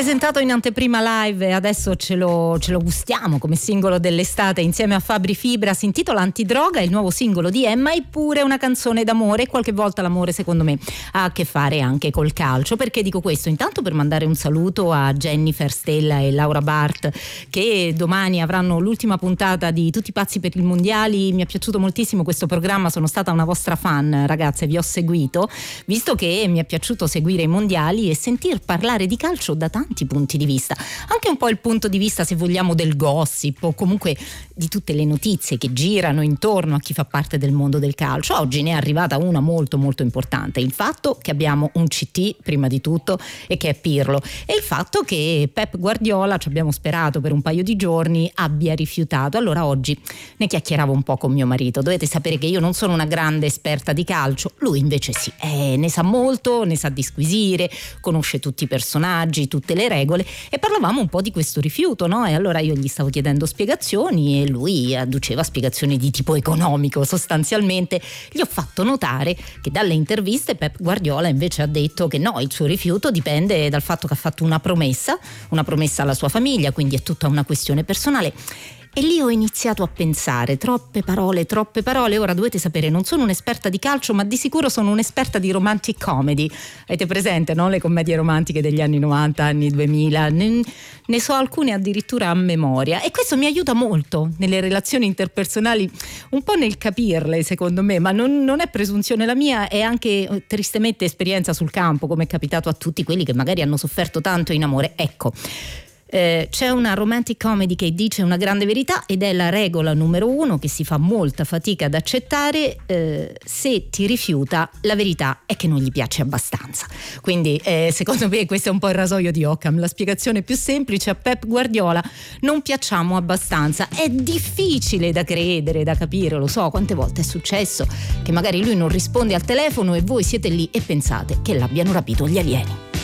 Presentato in anteprima live e adesso ce lo gustiamo come singolo dell'estate insieme a Fabri Fibra. Si intitola Antidroga, il nuovo singolo di Emma, eppure una canzone d'amore, e qualche volta l'amore secondo me ha a che fare anche col calcio. Perché dico questo? Intanto per mandare un saluto a Jennifer, Stella e Laura Bart, che domani avranno l'ultima puntata di Tutti pazzi per i mondiali. Mi è piaciuto moltissimo questo programma, sono stata una vostra fan, ragazze, vi ho seguito, visto che mi è piaciuto seguire i mondiali e sentir parlare di calcio da tanti punti di vista, anche un po' il punto di vista, se vogliamo, del gossip o comunque di tutte le notizie che girano intorno a chi fa parte del mondo del calcio. Oggi ne è arrivata una molto molto importante, il fatto che abbiamo un CT prima di tutto e che è Pirlo, e il fatto che Pep Guardiola, ci abbiamo sperato per un paio di giorni, abbia rifiutato. Allora oggi ne chiacchieravo un po' con mio marito. Dovete sapere che io non sono una grande esperta di calcio, lui invece sì, ne sa molto, ne sa disquisire, conosce tutti i personaggi, tutte le regole, e parlavamo un po' di questo rifiuto, no? E allora io gli stavo chiedendo spiegazioni e lui adduceva spiegazioni di tipo economico. Sostanzialmente gli ho fatto notare che dalle interviste Pep Guardiola invece ha detto che no, il suo rifiuto dipende dal fatto che ha fatto una promessa alla sua famiglia, quindi è tutta una questione personale. E lì ho iniziato a pensare, troppe parole. Ora dovete sapere, non sono un'esperta di calcio, ma di sicuro sono un'esperta di romantic comedy. Avete presente, no? Le commedie romantiche degli anni 90, anni 2000, ne so alcune addirittura a memoria, e questo mi aiuta molto nelle relazioni interpersonali, un po' nel capirle, secondo me, ma non è presunzione la mia, è anche tristemente esperienza sul campo, come è capitato a tutti quelli che magari hanno sofferto tanto in amore. Ecco, c'è una romantic comedy che dice una grande verità, ed è la regola numero 1 che si fa molta fatica ad accettare: se ti rifiuta, la verità è che non gli piace abbastanza. Quindi secondo me questo è un po' il rasoio di Occam, la spiegazione più semplice: a Pep Guardiola non piacciamo abbastanza. È difficile da credere, da capire, lo so, quante volte è successo che magari lui non risponde al telefono e voi siete lì e pensate che l'abbiano rapito gli alieni.